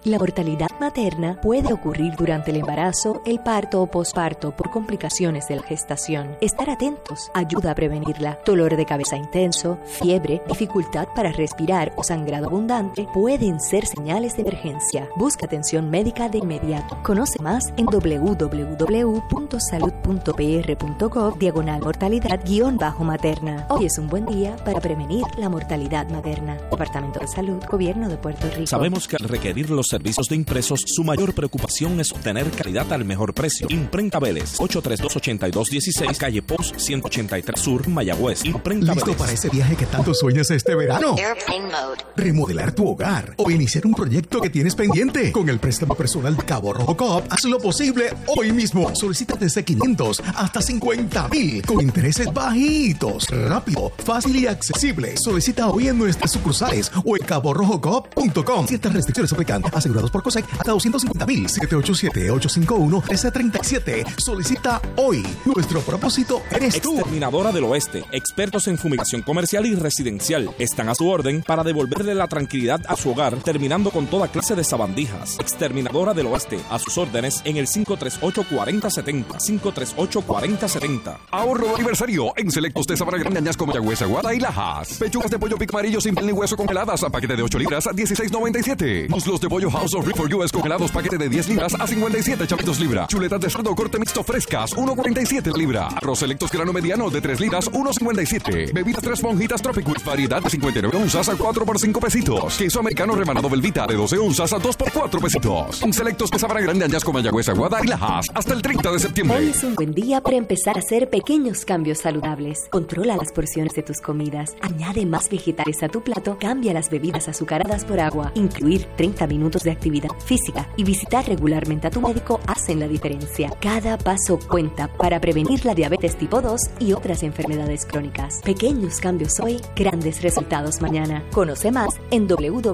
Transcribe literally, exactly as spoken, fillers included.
La mortalidad materna puede ocurrir durante el embarazo, el parto o posparto por complicaciones de la gestación. Estar atentos ayuda a prevenirla. Dolor de cabeza intenso, fiebre, dificultad para respirar o sangrado abundante pueden ser señales de emergencia. Busca atención médica de inmediato. Conoce más en doble u doble u doble u punto salud punto p r punto gov diagonal mortalidad guión bajo materna. Hoy es un buen día para prevenir la mortalidad materna. Departamento de Salud, Gobierno de Puerto Rico. Sabemos que al requerir los servicios de impresos, su mayor preocupación es obtener calidad al mejor precio. Imprenta Vélez, ocho tres dos, ocho dos uno seis, calle Post ciento ochenta y tres Sur, Mayagüez. Imprenta ¿Listo Vélez. para ese viaje que tanto sueñas este verano? Airplane mode. Remodelar tu hogar o iniciar un proyecto que tienes pendiente. Con el préstamo personal Cabo Rojo Coop, haz lo posible hoy mismo. Solicita desde quinientos hasta cincuenta mil con intereses bajitos. Rápido, fácil y accesible. Solicita hoy en nuestras sucursales o en cabo rojo coop punto com. Ciertas restricciones aplican. Asegurados por COSEC hasta doscientos cincuenta mil. siete ocho siete, ocho cinco uno, uno tres tres siete. Solicita hoy. Nuestro propósito eres tú. Exterminadora del Oeste, expertos en fumigación comercial y residencial, están a su orden para devolverle la tranquilidad a su hogar, terminando con toda clase de sabandijas. Exterminadora del Oeste, a sus órdenes en el cinco tres ocho, cuatro cero siete cero, cinco tres ocho, cuatro cero siete cero. Ahorro de aniversario en selectos de Sabana Grande, Añasco, Mayagüez, Aguada y Lajas. Pechugas de pollo pico amarillo sin piel ni hueso congeladas a paquete de ocho libras a dieciséis noventa y siete. Muslos de pollo House of Reef U S congelados paquete de diez libras a cincuenta y siete chavitos libra. Chuletas de cerdo corte mixto frescas uno cuarenta y siete libra. Arroz selectos grano mediano de tres libras uno cincuenta y siete. Bebidas tres monjitas Tropicwood variedad de cincuenta y nueve onzas a cuatro por cinco pesitos. Queso americano rebanado Velvita de doce onzas a dos por cuatro pesitos. En selectos de Sabana Grande, Añasco, Mayagüez, Aguada y Lajas hasta el treinta de septiembre. Hoy es un buen día para empezar a hacer pequeños cambios saludables. Controla las porciones de tus comidas. Añade más vegetales a tu plato. Cambia las bebidas azucaradas por agua. Incluir treinta minutos de actividad física y visitar regularmente a tu médico hacen la diferencia. Cada paso cuenta para prevenir la diabetes tipo dos y otras enfermedades crónicas. Pequeños cambios hoy, grandes resultados mañana. Conoce más en doble u doble u doble u